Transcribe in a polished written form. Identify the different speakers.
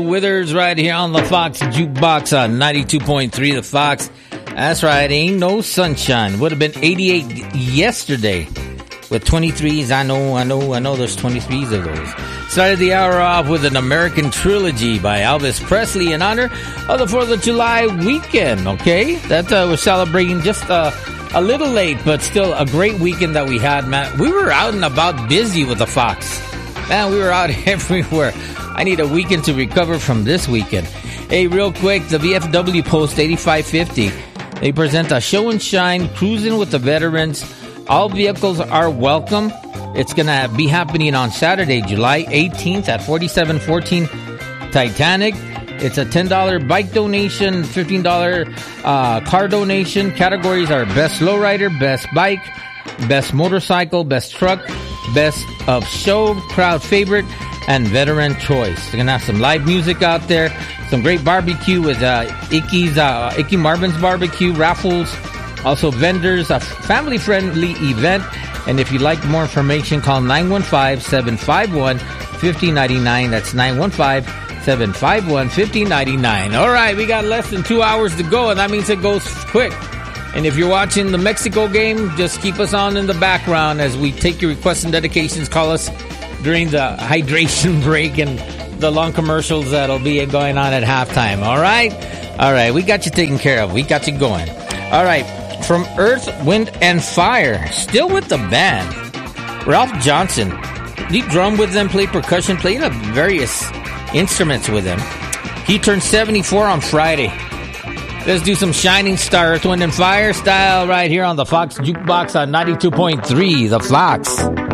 Speaker 1: Withers right here on the Fox Jukebox on 92.3 The Fox. That's right, ain't no sunshine. Would have been 88 yesterday with 23s. I know there's 23s of those. Started the hour off with an American Trilogy by Elvis Presley in honor of the 4th of July weekend, okay? That we're celebrating just a little late, but still a great weekend that we had, man. We were out and about busy with the Fox. Man, we were out everywhere. I need a weekend to recover from this weekend. Hey, real quick, the VFW Post 8550. They present a show and shine, cruising with the veterans. All vehicles are welcome. It's going to be happening on Saturday, July 18th at 4714 Titanic. It's a $10 bike donation, $15 car donation. Categories are best lowrider, best bike, best motorcycle, best truck, best of show, crowd favorite, and veteran choice. They're going to have some live music out there, some great barbecue with Icky Marvin's Barbecue, raffles, also vendors, a family-friendly event. And if you'd like more information, call 915-751-5099. That's 915-751-5099. All right, we got less than 2 hours to go, and that means it goes quick. And if you're watching the Mexico game, just keep us on in the background as we take your requests and dedications. Call us during the hydration break and the long commercials that'll be going on at halftime. All right? All right, we got you taken care of. We got you going. All right, from Earth, Wind, and Fire, still with the band, Ralph Johnson. He drummed with them, played percussion, played various instruments with them. He turned 74 on Friday. Let's do some Shining Star, Earth, Wind, and Fire style right here on the Fox Jukebox on 92.3 The Fox.